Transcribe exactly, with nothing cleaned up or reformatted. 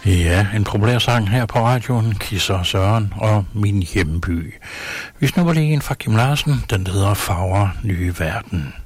Ja, en populær sang her på radioen, Kisser og Søren og Min Hjemby. Vi snupper lige en fra Kim Larsen, den hedder Farver Nye Verden.